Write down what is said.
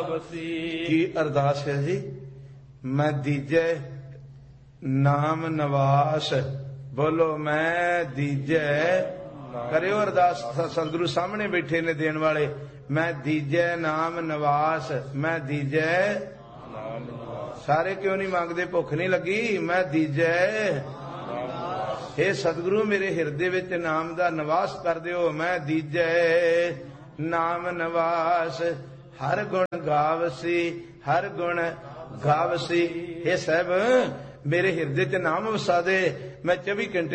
ਗਾਵਸੀ। ਕੀ ਅਰਦਾਸ ਹੈ ਜੀ? ਮੈਂ ਦੀਜੈ ਨਾਮ ਨਿਵਾਸ। ਬੋਲੋ ਮੈਂ ਦੀਜੈ। ਕਰਿਓ ਅਰਦਾਸ, ਸਤਿਗੁਰੂ ਸਾਹਮਣੇ ਬੈਠੇ ਨੇ ਦੇਣ ਵਾਲੇ। ਮੈਂ ਦੀਜੈ ਨਾਮ ਨਿਵਾਸ, ਮੈਂ ਦੀਜੈ। ਸਾਰੇ ਕਿਉਂ ਨਹੀਂ ਮੰਗਦੇ? ਭੁੱਖ ਨਹੀਂ ਲੱਗੀ? ਮੈਂ ਦੀਜੈ। ਇਹ ਸਤਿਗੁਰੂ ਮੇਰੇ ਹਿਰਦੇ ਵਿੱਚ ਨਾਮ ਦਾ ਨਿਵਾਸ ਕਰ ਦਿਓ। ਮੈਂ ਦੀਜੈ ਨਾਮ ਨਿਵਾਸ। ਹਰ ਗੁਣ ਗਾਵਸੀ, ਹਰ ਗੁਣ ਗਾਵਸੀ। ਇਹ ਸਾਹਿਬ ਮੇਰੇ ਹਿਰਦੇ ਚ ਨਾਮ ਵਸਾ ਦੇ। ਮੈਂ 24 ਘੰਟੇ